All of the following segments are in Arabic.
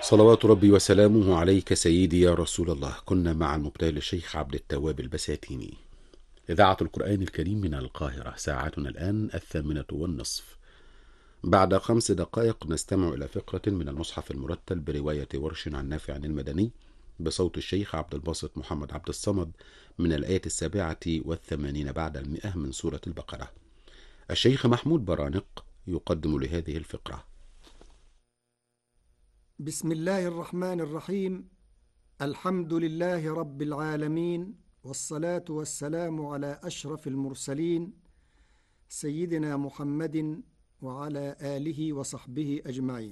صلوات ربي وسلامه عليك سيدي يا رسول الله. كنا مع المبتهل الشيخ عبد التواب البساتيني. إذاعة القرآن الكريم من القاهرة، ساعتنا الآن 8:30. بعد 5 دقائق نستمع إلى فقرة من المصحف المرتل برواية ورش عن نافع المدني بصوت الشيخ عبد الباسط محمد عبد الصمد من الآية 87 بعد 100 من سورة البقرة. الشيخ محمود برانق يقدم لهذه الفقرة. بسم الله الرحمن الرحيم. الحمد لله رب العالمين، والصلاة والسلام على أشرف المرسلين سيدنا محمد وعلى آله وصحبه أجمعين.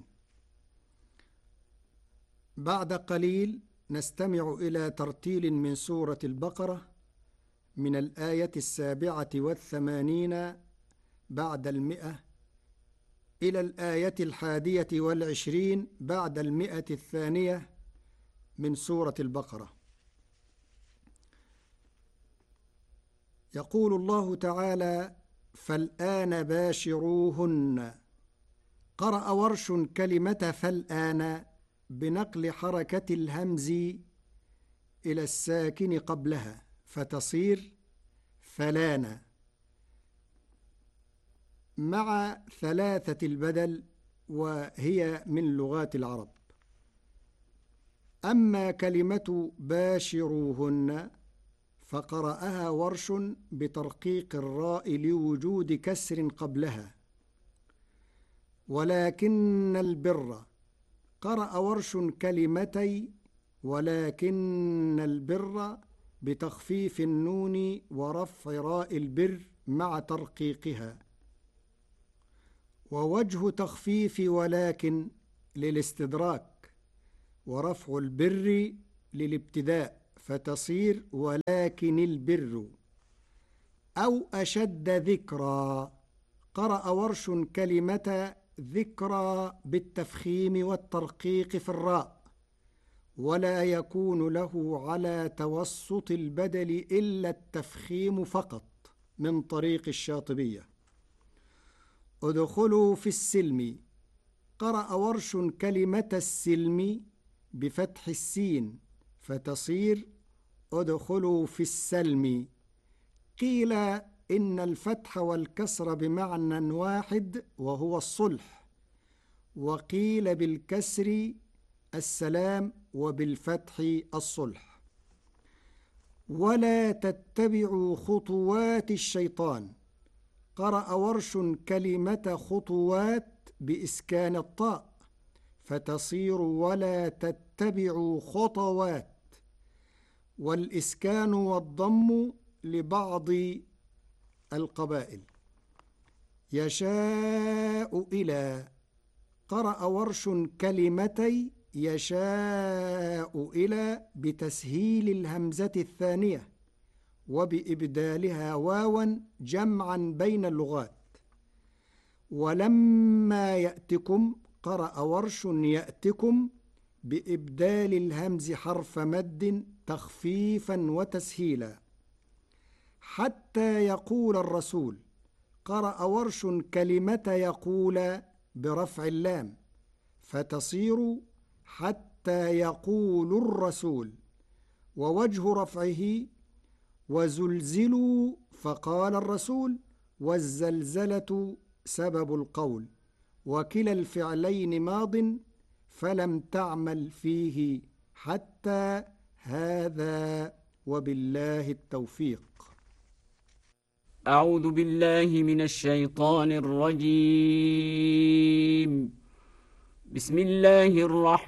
بعد قليل نستمع إلى ترتيل من سورة البقرة من الآية 87 بعد 100 إلى الآية 21 بعد 100 من سورة البقرة. يقول الله تعالى: فالآن باشروهن. قرأ ورش كلمة فالآن بنقل حركة الهمز إلى الساكن قبلها فتصير فلان، مع 3 البدل، وهي من لغات العرب. أما كلمة باشروهن فقرأها ورش بترقيق الراء لوجود كسر قبلها. ولكن البر قرأ ورش كلمتي ولكن البر بتخفيف النون ورفع راء البر مع ترقيقها. ووجه تخفيف ولكن للاستدراك، ورفع البر للابتداء فتصير ولكن البر. أو أشد ذكرى قرأ ورش كلمة ذكرى بالتفخيم والترقيق في الراء، ولا يكون له على توسط البدل إلا التفخيم فقط من طريق الشاطبية. ادخلوا في السلم قرأ ورش كلمة السلم بفتح السين فتصير ادخلوا في السلم. قيل إن الفتح والكسر بمعنى واحد وهو الصلح، وقيل بالكسر السلام وبالفتح الصلح. ولا تتبعوا خطوات الشيطان قرأ ورش كلمة خطوات بإسكان الطاء فتصير ولا تتبعوا خطوات، والإسكان والضم لبعض القبائل. يشاء إلى قرأ ورش كلمتي يشاء إلى بتسهيل الهمزة الثانية وبإبدالها واوا جمعا بين اللغات. ولما يأتكم قرأ ورش يأتكم بإبدال الهمز حرف مد تخفيفا وتسهيلا. حتى يقول الرسول قرأ ورش كلمة يقول برفع اللام فتصير حتى يقول الرسول. ووجه رفعه وزلزلوا فقال الرسول، والزلزلة سبب القول، وكلا الفعلين ماض فلم تعمل فيه حتى هذا، وبالله التوفيق. أعوذ بالله من الشيطان الرجيم. بسم الله الرحمن